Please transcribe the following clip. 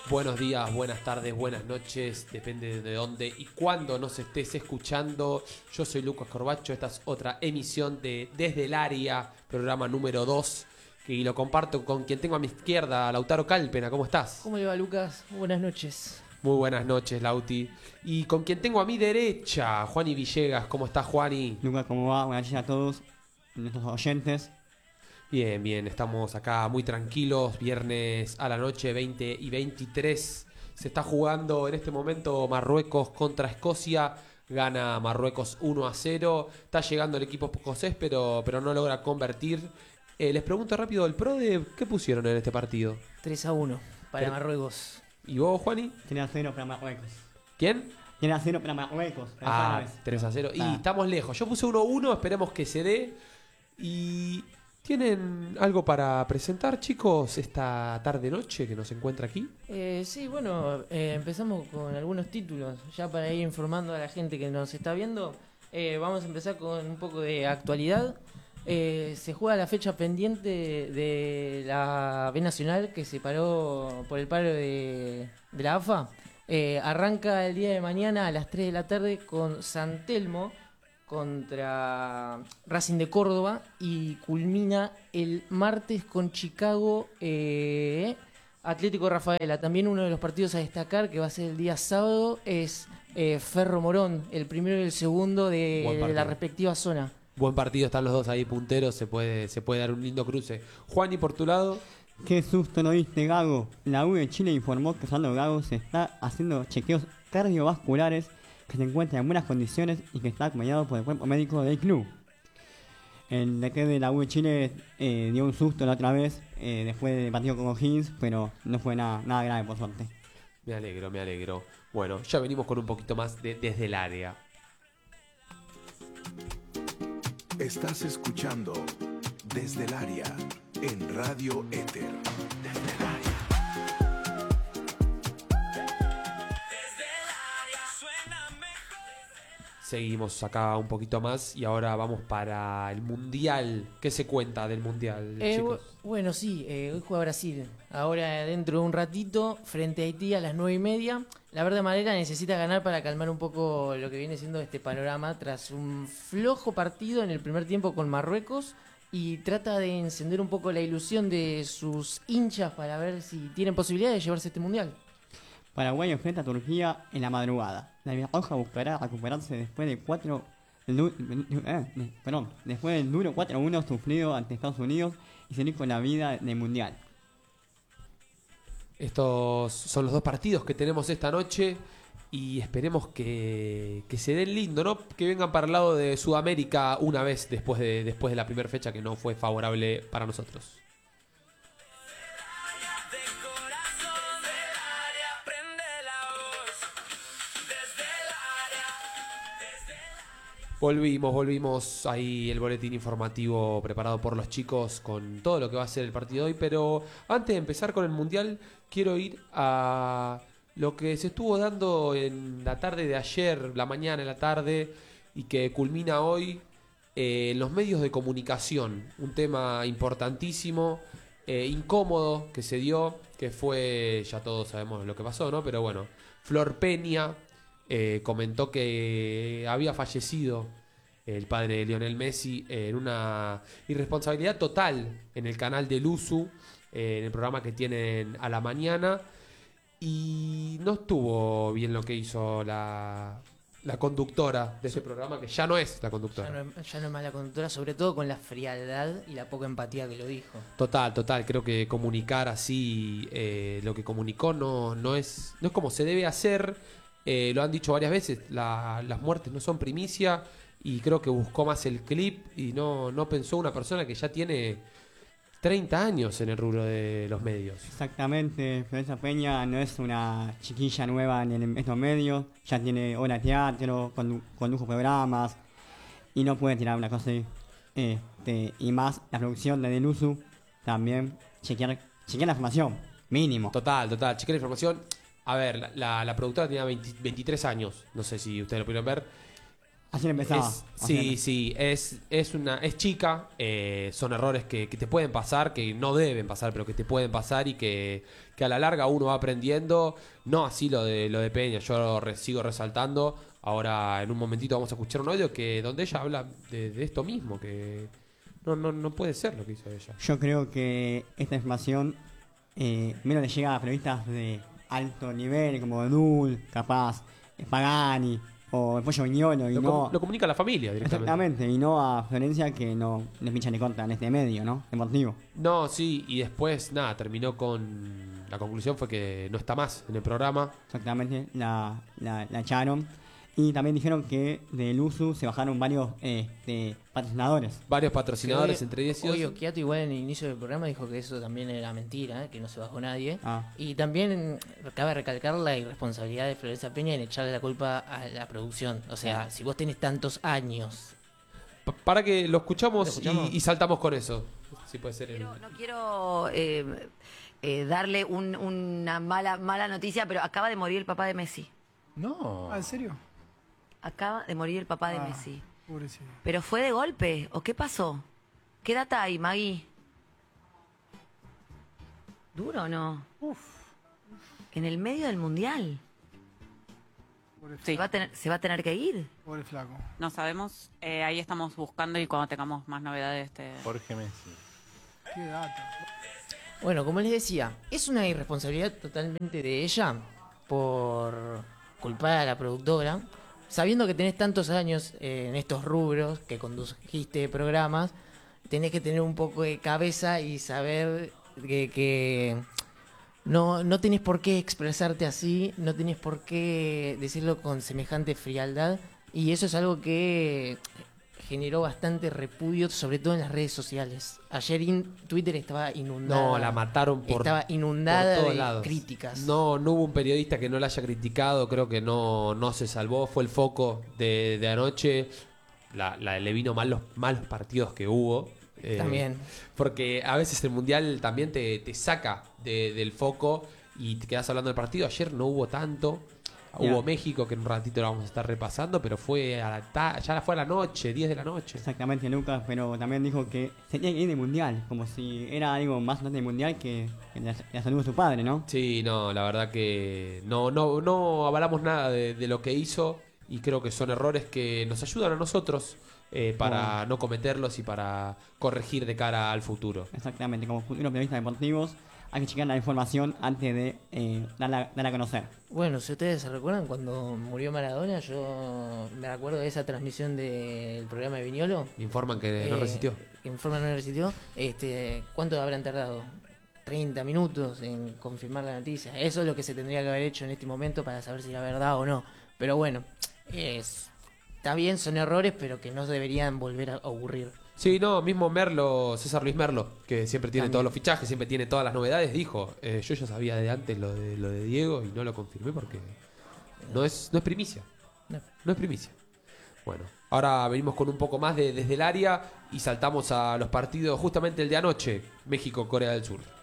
Buenos días, buenas tardes, buenas noches, depende de dónde y cuándo nos estés escuchando. Yo soy Lucas Corbacho, esta es otra emisión de Desde el Área, programa número 2, y lo comparto con quien tengo a mi izquierda, Lautaro Calpena. ¿Cómo estás? ¿Cómo le va, Lucas? Buenas noches. Muy buenas noches, Lauti. Y con quien tengo a mi derecha, Juani Villegas. ¿Cómo estás, Juani? Lucas, ¿cómo va? Buenas noches a todos nuestros oyentes. Bien, bien, estamos acá muy tranquilos, viernes a la noche, 20 y 23. Se está jugando en este momento Marruecos contra Escocia, gana Marruecos 1-0. Está llegando el equipo escocés, pero no logra convertir. Les pregunto rápido, ¿el PRODE qué pusieron en este partido? 3-1 para Pero- Marruecos. ¿Y vos, Juani? 3-0 para Marruecos. ¿Quién? 3-0 para Marruecos. Ah, 3-0. Y estamos lejos. Yo puse 1-1, esperemos que se dé. Y... ¿tienen algo para presentar, chicos, esta tarde-noche que nos encuentra aquí? Sí, bueno, empezamos con algunos títulos, ya para ir informando a la gente que nos está viendo. Vamos a empezar con un poco de actualidad. Se juega la fecha pendiente de la B Nacional, que se paró por el paro de la AFA. Arranca el día de mañana a las 3 de la tarde con San Telmo contra Racing de Córdoba y culmina el martes con Chicago Atlético Rafaela. También uno de los partidos a destacar, que va a ser el día sábado, es Ferro Morón, el primero y el segundo de la respectiva zona. Buen partido, están los dos ahí punteros, se puede dar un lindo cruce. Juan, y por tu lado, Qué susto no diste, Gago. La U de Chile informó que Fernando Gago se está haciendo chequeos cardiovasculares, que se encuentra en buenas condiciones y que está acompañado por el cuerpo médico del club. El DT de la U de Chile dio un susto la otra vez después del partido con O'Higgins, pero no fue nada grave por suerte. me alegro. Bueno, ya venimos con un poquito más de Desde el Área. Estás escuchando Desde el Área en Radio Éter. Desde el Área. Seguimos acá un poquito más y ahora vamos para el Mundial. ¿Qué se cuenta del Mundial, chicos? Bueno, sí, hoy juega Brasil. Ahora dentro de un ratito, frente a Haití a las 9:30. La Verde Amarela necesita ganar para calmar un poco lo que viene siendo este panorama tras un flojo partido en el primer tiempo con Marruecos, y trata de encender un poco la ilusión de sus hinchas para ver si tienen posibilidad de llevarse este Mundial. Paraguay enfrenta a Turquía en la madrugada. La Roja buscará recuperarse después después del duro 4-1 sufrido ante Estados Unidos y seguir con la vida del Mundial. Estos son los dos partidos que tenemos esta noche y esperemos que se den lindo, ¿no? Que vengan para el lado de Sudamérica una vez después de la primera fecha, que no fue favorable para nosotros. Volvimos ahí el boletín informativo preparado por los chicos con todo lo que va a ser el partido de hoy, pero antes de empezar con el Mundial quiero ir a lo que se estuvo dando en la tarde de ayer, la mañana, en la tarde, y que culmina hoy en los medios de comunicación. Un tema importantísimo, incómodo que se dio, que fue, ya todos sabemos lo que pasó, ¿no? Pero bueno, Flor Peña comentó que había fallecido el padre de Lionel Messi en una irresponsabilidad total en el canal de Luzu, en el programa que tienen a la mañana, y no estuvo bien lo que hizo la conductora de ese programa, que ya no es la conductora. Ya no es más la conductora, sobre todo con la frialdad y la poca empatía que lo dijo. Total, creo que comunicar así lo que comunicó no es como se debe hacer. Lo han dicho varias veces, las muertes no son primicia, y creo que buscó más el clip y no pensó una persona que ya tiene 30 años en el rubro de los medios. Exactamente, Florencia Peña no es una chiquilla nueva en estos medios, ya tiene obra de teatro, condujo programas y no puede tirar una cosa así. Y más la producción de Delusu, también chequear la información, mínimo. Total, chequear la información. A ver, la productora tenía 23 años, no sé si ustedes lo pudieron ver. Así empezaba. Sí, es chica, son errores que te pueden pasar, que no deben pasar, pero que te pueden pasar y que a la larga uno va aprendiendo. No así lo de Peña, yo sigo resaltando. Ahora en un momentito vamos a escuchar un audio donde ella habla de esto mismo, que no puede ser lo que hizo ella. Yo creo que esta información menos le llega a periodistas de alto nivel como Dul, capaz, Pagani o el Pollo Viñolo y Lo comunica a la familia directamente. Exactamente, y no a Florencia que no le pinchan ni contra en este medio, ¿no? Deportivo. No, sí, y después nada, terminó con... La conclusión fue que no está más en el programa. Exactamente, la echaron. Y también dijeron que del USU se bajaron varios patrocinadores. Varios patrocinadores Que entre 10 y hoy 12. Occhiato igual en el inicio del programa dijo que eso también era mentira, que no se bajó nadie. Ah. Y también cabe recalcar la irresponsabilidad de Florencia Peña en echarle la culpa a la producción. O sea, si vos tenés tantos años... Para que lo escuchamos, ¿Lo escuchamos? Y saltamos con eso. Sí, puede ser. No quiero darle una mala noticia, pero acaba de morir el papá de Messi. No. ¿En serio? Acaba de morir el papá de Messi. Pobrecito. ¿Pero fue de golpe o qué pasó? ¿Qué data hay, Maggie? ¿Duro o no? Uf. En el medio del mundial. Pobre, ¿Se va a tener que ir? pobre flaco. No sabemos, ahí estamos buscando y cuando tengamos más novedades Jorge Messi. Qué data. Bueno, como les decía, es una irresponsabilidad totalmente de ella por culpar a la productora. Sabiendo que tenés tantos años en estos rubros, que condujiste programas, tenés que tener un poco de cabeza y saber que no tenés por qué expresarte así, no tenés por qué decirlo con semejante frialdad. Y eso es algo que generó bastante repudio, sobre todo en las redes sociales. Ayer Twitter estaba inundada. No, la mataron estaba inundada por todos de lados. críticas. No hubo un periodista que no la haya criticado. Creo que no se salvó. Fue el foco de anoche. Le vino mal los malos partidos que hubo. También. Porque a veces el mundial también te saca del foco y te quedas hablando del partido. Ayer no hubo tanto. Hubo México, que en un ratito lo vamos a estar repasando, pero fue ya fue a la noche, 10 de la noche. Exactamente, Lucas, pero también dijo que se tenía que ir de mundial, como si era algo más importante del mundial que la salud de su padre, ¿no? Sí, no, la verdad que no avalamos nada de lo que hizo y creo que son errores que nos ayudan a nosotros para no cometerlos y para corregir de cara al futuro. Exactamente, como futuros periodistas deportivos hay que checar la información antes de darla a conocer. Bueno, si ustedes se recuerdan cuando murió Maradona, yo me acuerdo de esa transmisión del programa de Viñolo. Informan que no resistió. Que informan no resistió. ¿Cuánto habrán tardado? 30 minutos en confirmar la noticia. Eso es lo que se tendría que haber hecho en este momento para saber si era verdad o no. Pero bueno, está bien, son errores, pero que no deberían volver a ocurrir. Sí, no, mismo César Luis Merlo, que siempre tiene todos los fichajes, siempre tiene todas las novedades, dijo, yo ya sabía de antes lo de Diego y no lo confirmé porque no es primicia. No es primicia. Bueno, ahora venimos con un poco más desde el área y saltamos a los partidos, justamente el de anoche, México-Corea del Sur.